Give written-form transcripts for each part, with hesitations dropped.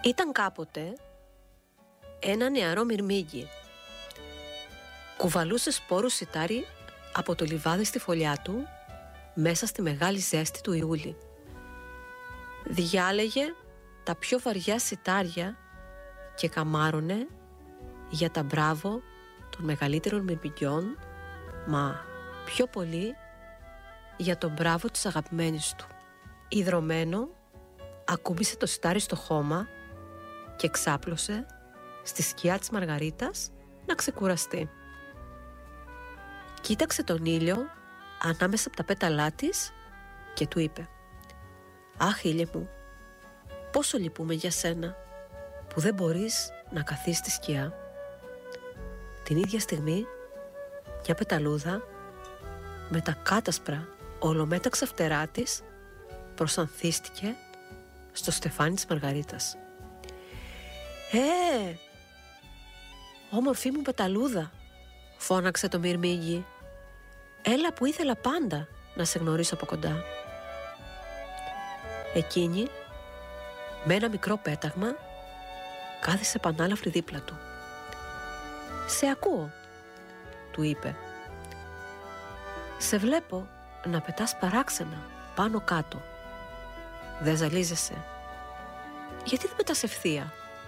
Ήταν κάποτε ένα νεαρό μυρμήγκι. Κουβαλούσε σπόρους σιτάρι από το λιβάδι στη φωλιά του μέσα στη μεγάλη ζέστη του Ιούλη. Διάλεγε τα πιο βαριά σιτάρια και καμάρωνε για τα μπράβο των μεγαλύτερων μυρμηγκιών, μα πιο πολύ για τον μπράβο της αγαπημένης του. Ιδρωμένο, ακούμπησε το σιτάρι στο χώμα και ξάπλωσε στη σκιά της Μαργαρίτας να ξεκουραστεί. Κοίταξε τον ήλιο ανάμεσα από τα πέταλά της και του είπε: «Αχ, ήλιε μου, πόσο λυπούμε για σένα που δεν μπορείς να καθίσεις στη σκιά». Την ίδια στιγμή μια πεταλούδα με τα κάτασπρα ολομέταξα φτερά της προσανθίστηκε στο στεφάνι της Μαργαρίτας. Όμορφη μου πεταλούδα», φώναξε το μυρμήγκι, «έλα που ήθελα πάντα να σε γνωρίσω από κοντά». Εκείνη με ένα μικρό πέταγμα κάθισε πανάλαφρη δίπλα του. «Σε ακούω», του είπε. «Σε βλέπω να πετάς παράξενα πάνω κάτω. Δεν ζαλίζεσαι? Γιατί δεν πετάς ευθεία?»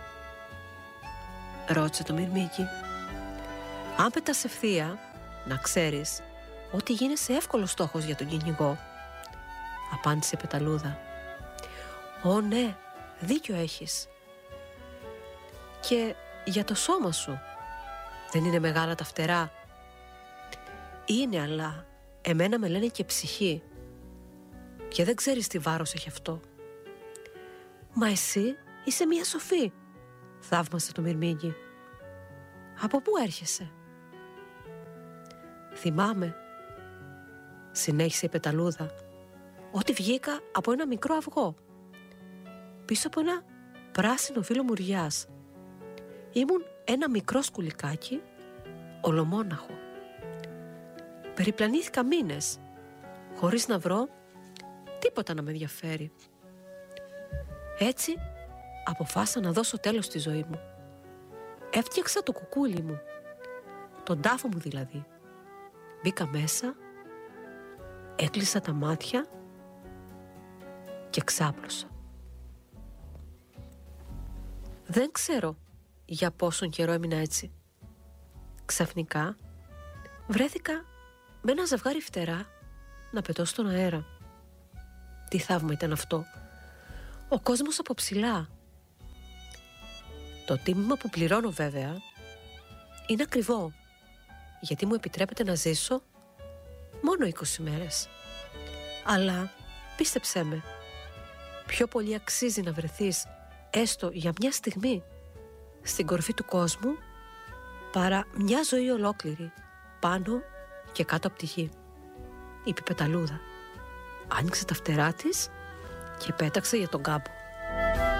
ρώτησε το μυρμήγκι. «Αν πετάς ευθεία, να ξέρεις ότι γίνεσαι εύκολος στόχος για τον κυνηγό», απάντησε η πεταλούδα. «Ω ναι, δίκιο έχεις. Και για το σώμα σου, δεν είναι μεγάλα τα φτερά?» «Είναι, αλλά εμένα με λένε και ψυχή και δεν ξέρεις τι βάρος έχει αυτό». «Μα εσύ είσαι μια σοφή», θαύμασε το μυρμήγκι. «Από πού έρχεσαι?» «Θυμάμαι», συνέχισε η πεταλούδα, «ότι βγήκα από ένα μικρό αυγό πίσω από ένα πράσινο φύλλο μουριάς. Ήμουν ένα μικρό σκουλικάκι, ολομόναχο. Περιπλανήθηκα μήνες χωρίς να βρω τίποτα να με ενδιαφέρει. Έτσι αποφάσισα να δώσω τέλος στη ζωή μου. Έφτιαξα το κουκούλι μου, τον τάφο μου δηλαδή. Μπήκα μέσα, έκλεισα τα μάτια και ξάπλωσα. Δεν ξέρω για πόσον καιρό έμεινα έτσι. Ξαφνικά βρέθηκα με ένα ζευγάρι φτερά να πετώ στον αέρα. Τι θαύμα ήταν αυτό! Ο κόσμος από ψηλά. Το τίμημα που πληρώνω βέβαια είναι ακριβό, γιατί μου επιτρέπεται να ζήσω μόνο 20 μέρες. Αλλά πίστεψέ με, πιο πολύ αξίζει να βρεθείς έστω για μια στιγμή στην κορφή του κόσμου παρά μια ζωή ολόκληρη πάνω και κάτω από τη γη», είπε η πεταλούδα. Άνοιξε τα φτερά της και πέταξε για τον κάμπο.